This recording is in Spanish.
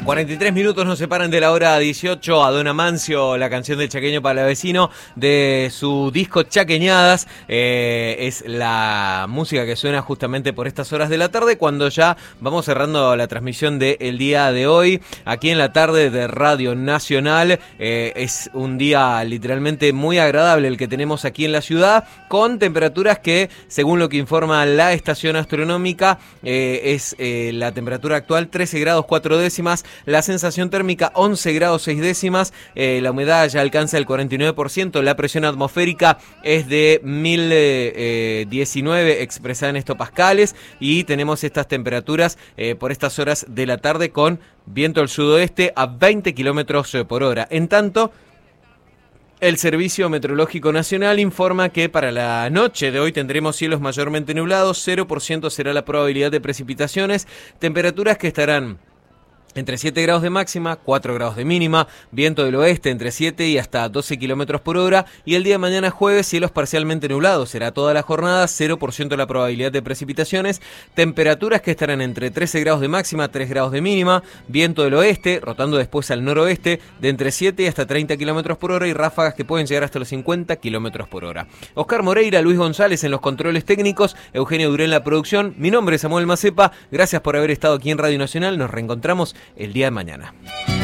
43 minutos nos separan de la hora 18. A Don Amancio, la canción del chaqueño para vecino, de su disco Chaqueñadas. Es la música que suena justamente por estas horas de la tarde, cuando ya vamos cerrando la transmisión del día de hoy, aquí en la tarde de Radio Nacional. Es un día literalmente muy agradable el que tenemos aquí en la ciudad, con temperaturas que, según lo que informa la estación astronómica, es la temperatura actual 13 grados 4 décimas, la sensación térmica 11 grados 6 décimas, la humedad ya alcanza el 49%, la presión atmosférica es de 1019 expresada en hectopascales, y tenemos estas temperaturas por estas horas de la tarde con viento del sudoeste a 20 kilómetros por hora. En tanto, el Servicio Meteorológico Nacional informa que para la noche de hoy tendremos cielos mayormente nublados, 0% será la probabilidad de precipitaciones, temperaturas que estarán entre 7 grados de máxima, 4 grados de mínima, viento del oeste entre 7 y hasta 12 kilómetros por hora, y el día de mañana jueves cielos parcialmente nublados, será toda la jornada, 0% la probabilidad de precipitaciones, temperaturas que estarán entre 13 grados de máxima, 3 grados de mínima, viento del oeste, rotando después al noroeste, de entre 7 y hasta 30 kilómetros por hora, y ráfagas que pueden llegar hasta los 50 kilómetros por hora. Oscar Moreira, Luis González en los controles técnicos, Eugenio Durén en la producción, mi nombre es Samuel Macepa, gracias por haber estado aquí en Radio Nacional, nos reencontramos el día de mañana.